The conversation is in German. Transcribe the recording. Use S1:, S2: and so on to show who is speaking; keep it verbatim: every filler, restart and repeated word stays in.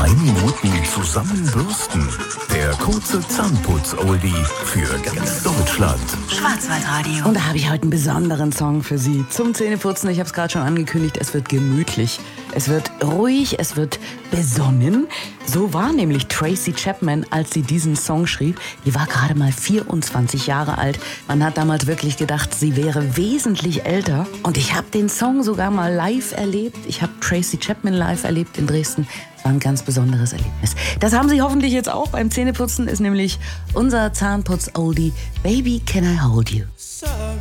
S1: Zwei Minuten zusammenbürsten. Der kurze Zahnputz-Oldie für ganz Deutschland.
S2: Schwarzwaldradio.
S3: Und da habe ich heute einen besonderen Song für Sie zum Zähneputzen. Ich habe es gerade schon angekündigt, es wird gemütlich, es wird ruhig, es wird besonnen. So war nämlich Tracy Chapman, als sie diesen Song schrieb. Die war gerade mal vierundzwanzig Jahre alt. Man hat damals wirklich gedacht, sie wäre wesentlich älter. Und ich habe den Song sogar mal live erlebt. Ich habe Tracy Chapman live erlebt in Dresden. Das war ein ganz besonderes Erlebnis. Das haben Sie hoffentlich jetzt auch beim Zähneputzen, ist nämlich unser Zahnputz-Oldie Baby Can I Hold You.